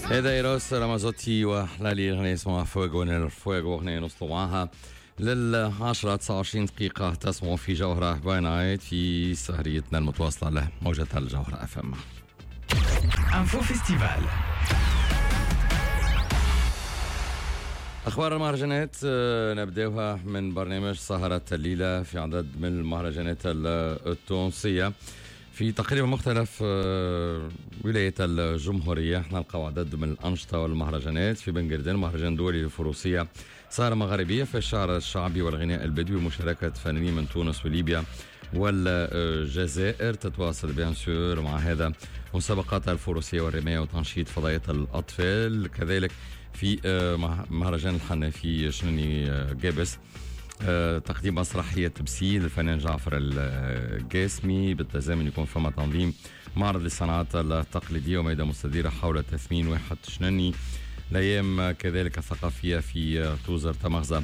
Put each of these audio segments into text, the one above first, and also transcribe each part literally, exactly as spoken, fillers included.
هذا إيروس رامازوتي وحلالي الغنية اسمها فوغو الفوغو أغنية نوصلوا معها للعشرة تسعة وعشرين دقيقة. تسمعوا في جوهرة باي نايت في سهريتنا المتواصلة له موجة الجوهرة اف ام. انفو فيستيفال. أخبار المهرجانات نبدأها من برنامج سهرة الليلة في عدد من المهرجانات التونسية في تقريبا مختلف ولايات الجمهورية. نلقى عدد من الأنشطة والمهرجانات في بنجردان مهرجان دولي للفروسية، سهرة مغربية في الشعر الشعبي والغناء البدوي، مشاركة فنانين من تونس وليبيا والجزائر. تتواصل بيان سور مع هذا مسابقات الفروسية والرماية وتنشيط فضائية الأطفال. كذلك في مهرجان الحنة في شنني جابس تقديم مسرحية تمثيل الفنان جعفر القاسمي، بالتزامن يكون فما تنظيم معرض للصناعات التقليدية وميدة مستديرة حول تثمين واحد شنني. الأيام كذلك الثقافية في توزر تمغزة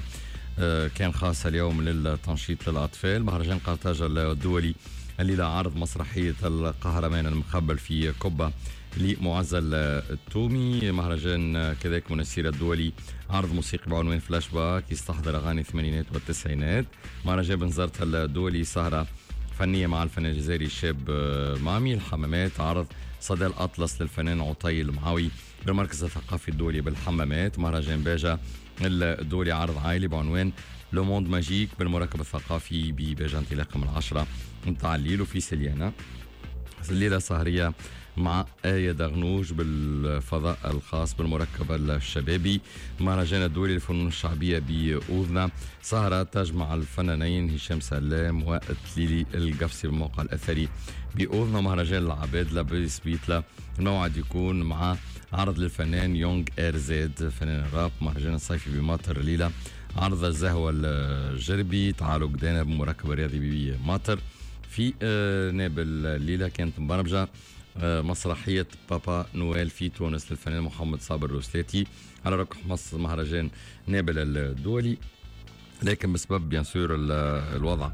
كان خاص اليوم للتنشيط للأطفال. مهرجان قرطاج الدولي الليلة عرض مسرحية القهرمان المخبل في كوبا لمعزل التومي. مهرجان كذلك منسير الدولي عرض موسيقي بعنوان فلاش باك يستحضر أغاني الثمانينات والتسعينات. مهرجان بنزرت الدولي سهرة فنية مع الفنان الجزائري الشاب مامي. الحمامات عرض صدى الأطلس للفنان عطي المعاوي بالمركز الثقافي الدولي بالحمامات. مهرجان باجة الدولي عرض عائلي بعنوان لو موند ماجيك بالمركب الثقافي بباجة انطلاقا من العشرة متاع الليل. وفي سليانة الليلة سهرية مع آية دغنوج بالفضاء الخاص بالمركب الشبابي. مهرجان الدولي للفنون الشعبية بأوذنة، سهرة تجمع الفنانين هشام سلام وتليلي القفصي بالموقع الأثري بأوذنة. مهرجان العباد لابيس بيتلا الموعد يكون مع عرض للفنان يونغ اير زيد فنان الراب. مهرجان الصيفي بماطر الليلة عرض الزهوة الجربي، تعالوا قدانا بمركب رياضي بماطر. في نابل الليلة كانت مبرمجة مسرحية بابا نويل في تونس للفنان محمد صابر الروسلاتي على ركح مهرجان نابل الدولي، لكن بسبب بيان سور الوضع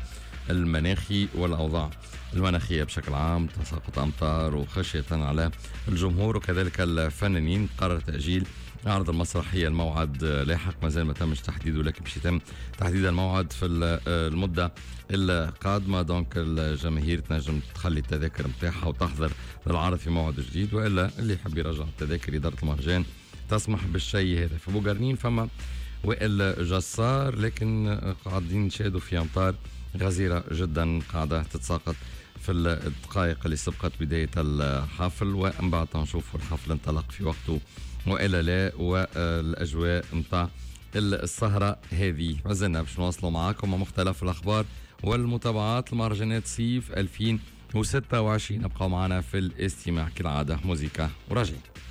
المناخي والأوضاع المناخية بشكل عام، تساقط أمطار وخشية على الجمهور وكذلك الفنانين، قرر تأجيل عرض المسرحية. الموعد لاحق ما زال ما تمش تحديده، لكن باش يتم تحديد الموعد في المدة القادمة. دونك الجماهير تنجم تخلي التذاكر متاحها وتحضر للعرض في موعد جديد، وإلا اللي يحب يرجع التذاكر إدارة المهرجان تسمح بالشيء هذا. في بوغرنين فما وائل جسار، لكن قاعدين نشاهدوا في أمطار غزيرة جدا قاعدة تتساقط في الدقائق اللي سبقت بداية الحفل، ومن بعد نشوفوا الحفل انطلق في وقته وإلا لا. والأجواء متاع السهرة هذه ما زلنا باش نواصلوا معاكم مع مختلف الأخبار والمتابعات لمهرجانات صيف ألفين وستة وعشرين. ابقوا معنا في الاستماع كالعادة، موسيقى وراجعين.